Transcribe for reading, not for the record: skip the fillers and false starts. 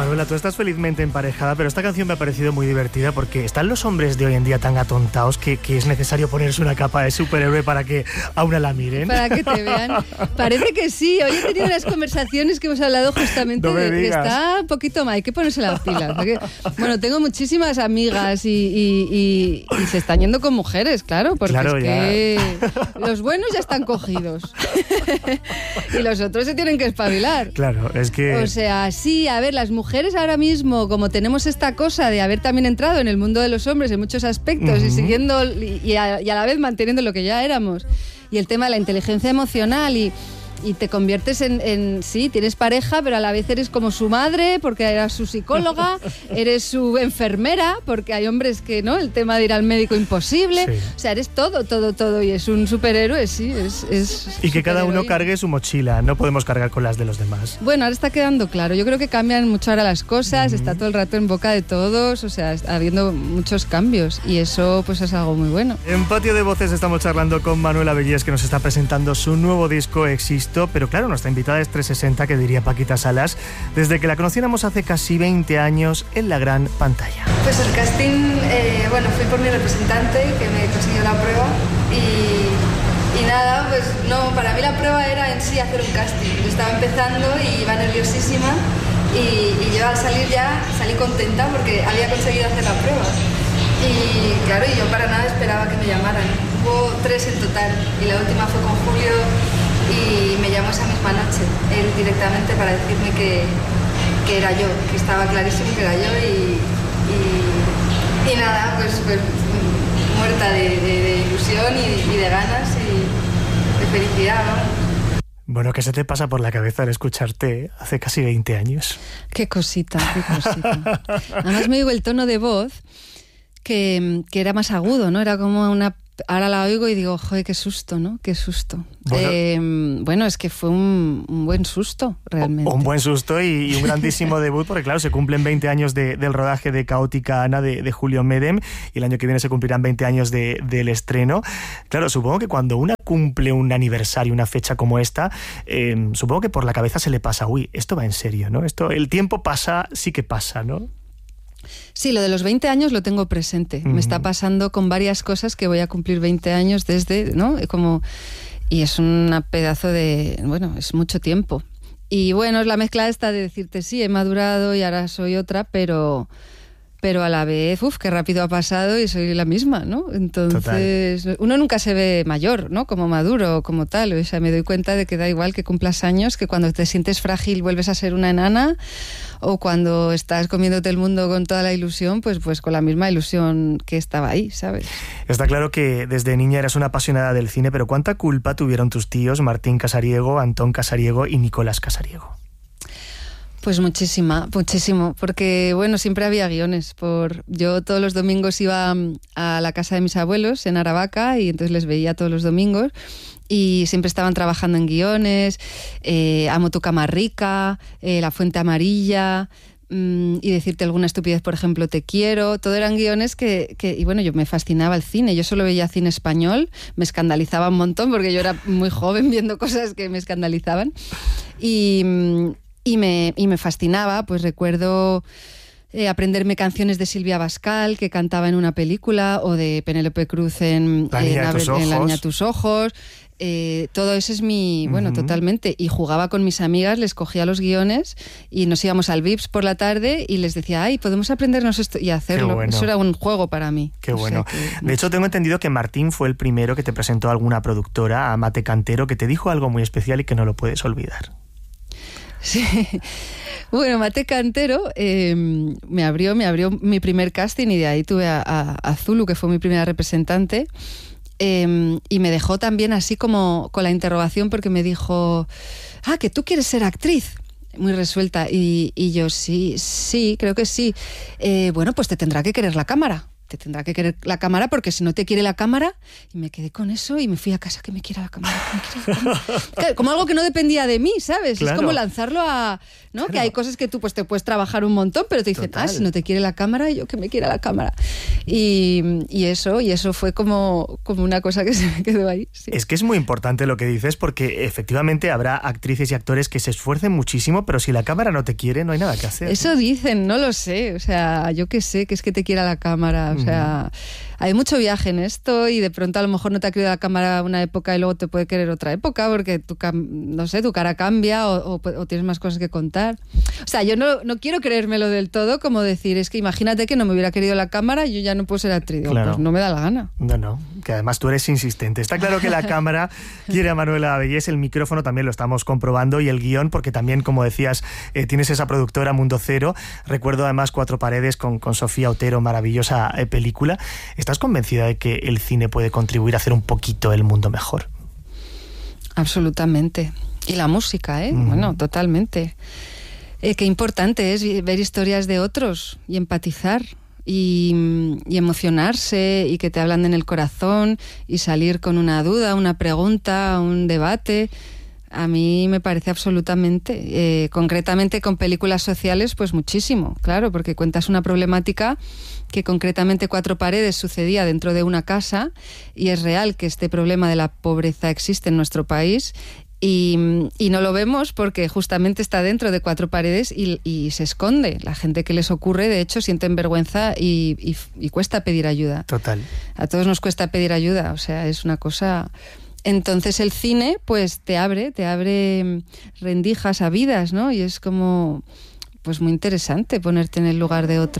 Manuela, tú estás felizmente emparejada, pero esta canción me ha parecido muy divertida porque están los hombres de hoy en día tan atontados que es necesario ponerse una capa de superhéroe para que a una la miren. Para que te vean. Parece que sí. Hoy he tenido unas conversaciones que hemos hablado justamente de que está un poquito mal. Hay que ponerse las pilas. Porque, bueno, tengo muchísimas amigas y se están yendo con mujeres, claro, porque claro, es que los buenos ya están cogidos y los otros se tienen que espabilar. Claro, es que... O sea, sí, a ver, las mujeres ahora mismo, como tenemos esta cosa de haber también entrado en el mundo de los hombres en muchos aspectos y siguiendo y a la vez manteniendo lo que ya éramos, y el tema de la inteligencia emocional y te conviertes en sí, tienes pareja, pero a la vez eres como su madre, porque eras su psicóloga, eres su enfermera, porque hay hombres que, ¿no? El tema de ir al médico imposible, sí. O sea, eres todo, y es un superhéroe, sí, es y que cada uno cargue su mochila, no podemos cargar con las de los demás. Bueno, ahora está quedando claro, yo creo que cambian mucho ahora las cosas, está todo el rato en boca de todos, o sea, está habiendo muchos cambios, y eso pues es algo muy bueno. En Patio de Voces estamos charlando con Manuela Bellés, que nos está presentando su nuevo disco Existo. Pero claro, nuestra invitada es 360, que diría Paquita Salas, desde que la conociéramos hace casi 20 años en la gran pantalla. Pues el casting, fui por mi representante, que me consiguió la prueba, y nada, pues no, para mí la prueba era en sí hacer un casting. Yo estaba empezando y iba nerviosísima, y yo al salir ya salí contenta porque había conseguido hacer la prueba. Y claro, yo para nada esperaba que me llamaran. Hubo 3 en total, y la última fue con Julio, y me llamó esa misma noche, él directamente, para decirme que era yo, que estaba clarísimo que era yo, y nada, pues muerta de ilusión y de ganas y de felicidad, ¿no? Bueno, ¿qué se te pasa por la cabeza al escucharte hace casi 20 años? Qué cosita. Además me digo el tono de voz que era más agudo, ¿no? Era como una... Ahora la oigo y digo, joder, qué susto, ¿no? Qué susto. Bueno, es que fue un buen susto, realmente. Un buen susto y un grandísimo debut, porque claro, se cumplen 20 años del rodaje de Caótica Ana de Julio Medem, y el año que viene se cumplirán 20 años del estreno. Claro, supongo que cuando una cumple un aniversario, una fecha como esta, supongo que por la cabeza se le pasa, uy, esto va en serio, ¿no? El tiempo pasa, sí que pasa, ¿no? Sí, lo de los 20 años lo tengo presente. Me está pasando con varias cosas que voy a cumplir 20 años desde, ¿no? Y es un pedazo de... Bueno, es mucho tiempo. Y bueno, es la mezcla esta de decirte, sí, he madurado y ahora soy otra, pero a la vez, qué rápido ha pasado y soy la misma, ¿no? Entonces, total. Uno nunca se ve mayor, ¿no? Como maduro o como tal. O sea, me doy cuenta de que da igual que cumplas años, que cuando te sientes frágil vuelves a ser una enana, o cuando estás comiéndote el mundo con toda la ilusión, pues con la misma ilusión que estaba ahí, ¿sabes? Está claro que desde niña eras una apasionada del cine, pero ¿cuánta culpa tuvieron tus tíos Martín Casariego, Antón Casariego y Nicolás Casariego? Pues muchísimo, porque bueno, siempre había guiones. Yo todos los domingos iba a la casa de mis abuelos en Aravaca y entonces les veía todos los domingos y siempre estaban trabajando en guiones, Amo tu cama rica, La fuente amarilla, y decirte alguna estupidez, por ejemplo, te quiero. Todo eran guiones y bueno, yo me fascinaba el cine. Yo solo veía cine español, me escandalizaba un montón porque yo era muy joven viendo cosas que me escandalizaban y me fascinaba. Pues recuerdo aprenderme canciones de Silvia Bascal, que cantaba en una película, o de Penélope Cruz en La niña de tus ojos. Todo eso es bueno, totalmente. Y jugaba con mis amigas, les cogía los guiones y nos íbamos al Vips por la tarde y les decía, ay, podemos aprendernos esto y hacerlo. Bueno. Eso era un juego para mí. Qué bueno. De hecho, tengo entendido que Martín fue el primero que te presentó a alguna productora, a Mate Cantero, que te dijo algo muy especial y que no lo puedes olvidar. Sí. Bueno, Mate Cantero me abrió mi primer casting y de ahí tuve a Zulu, que fue mi primera representante, y me dejó también así como con la interrogación, porque me dijo, que tú quieres ser actriz. Muy resuelta, y yo sí, creo que sí. Bueno, pues te tendrá que querer la cámara. te tendrá que querer la cámara, porque si no te quiere la cámara, y me quedé con eso y me fui a casa, que me quiera la cámara, que me quiera la cámara. Claro, como algo que no dependía de mí, ¿sabes? Claro. Es como lanzarlo a... ¿no? Claro. Que hay cosas que tú pues te puedes trabajar un montón, pero te dicen, si no te quiere la cámara, yo que me quiera la cámara. Y eso fue como una cosa que se me quedó ahí. Sí. Es que es muy importante lo que dices, porque efectivamente habrá actrices y actores que se esfuercen muchísimo, pero si la cámara no te quiere, no hay nada que hacer. Eso dicen, no lo sé. O sea, yo qué sé, que es que te quiera la cámara. O sea, hay mucho viaje en esto, y de pronto a lo mejor no te ha querido la cámara una época y luego te puede querer otra época, porque tu cara cambia o tienes más cosas que contar. O sea, yo no quiero creérmelo del todo, como decir, es que imagínate que no me hubiera querido la cámara, yo ya no puedo ser actriz. Claro. Pues no me da la gana. No, que además tú eres insistente. Está claro que la cámara quiere a Manuela Bellés, el micrófono también lo estamos comprobando, y el guión, porque también, como decías, tienes esa productora Mundo Cero. Recuerdo además Cuatro Paredes con Sofía Otero, maravillosa película. ¿Estás convencida de que el cine puede contribuir a hacer un poquito el mundo mejor? Absolutamente. Y la música, Bueno, totalmente. Qué importante es ver historias de otros y empatizar y emocionarse, y que te hablan en el corazón, y salir con una duda, una pregunta, un debate. A mí me parece absolutamente. Concretamente con películas sociales, pues muchísimo, claro, porque cuentas una problemática que concretamente Cuatro Paredes sucedía dentro de una casa, y es real que este problema de la pobreza existe en nuestro país. Y no lo vemos porque justamente está dentro de cuatro paredes y se esconde. La gente que les ocurre, de hecho, sienten vergüenza y cuesta pedir ayuda. Total. A todos nos cuesta pedir ayuda, o sea, es una cosa... Entonces el cine pues te abre rendijas a vidas, ¿no? Y es como pues muy interesante ponerte en el lugar de otro.